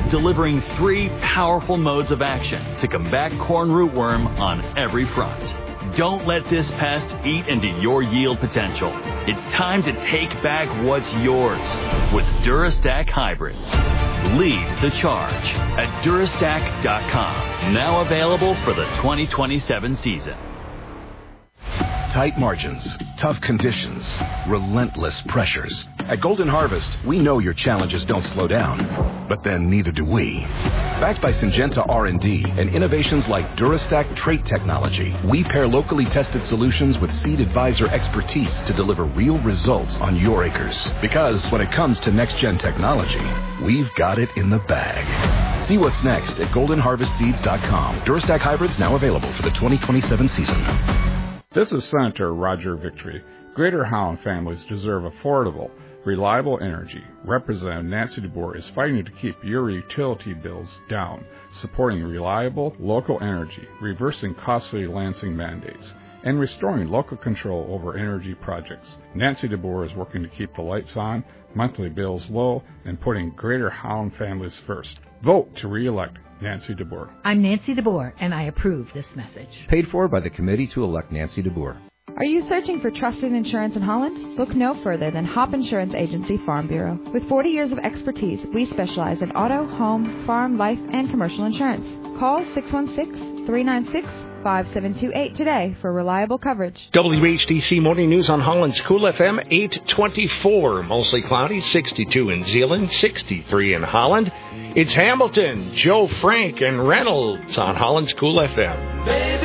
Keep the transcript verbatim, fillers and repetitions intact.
delivering three powerful modes of action to combat corn rootworm on every front. Don't let this pest eat into your yield potential. It's time to take back what's yours with Durastack Hybrids. Lead the charge at Durastack dot com. Now available for the twenty twenty-seven season. Tight margins, tough conditions, relentless pressures. At Golden Harvest, we know your challenges don't slow down, but then neither do we. Backed by Syngenta R and D and innovations like Durastack trait technology, we pair locally tested solutions with Seed Advisor expertise to deliver real results on your acres. Because when it comes to next-gen technology, we've got it in the bag. See what's next at Golden Harvest Seeds dot com. Durastack hybrids now available for the twenty twenty-seven season. This is Senator Roger Victory. Greater Holland families deserve affordable, reliable energy. Representative Nancy DeBoer is fighting to keep your utility bills down, supporting reliable local energy, reversing costly Lansing mandates, and restoring local control over energy projects. Nancy DeBoer is working to keep the lights on, monthly bills low, and putting Greater Holland families first. Vote to re-elect Nancy DeBoer. I'm Nancy DeBoer, and I approve this message. Paid for by the committee to elect Nancy DeBoer. Are you searching for trusted insurance in Holland? Look no further than Hop Insurance Agency Farm Bureau. With forty years of expertise, we specialize in auto, home, farm, life, and commercial insurance. Call six one six, three nine six, five seven two eight today for reliable coverage. W H D C Morning News on Holland's Cool F M, eight twenty-four. Mostly cloudy, sixty-two in Zeeland, sixty-tee in Holland. It's Hamilton, Joe Frank, and Reynolds on Holland's Cool F M. Baby.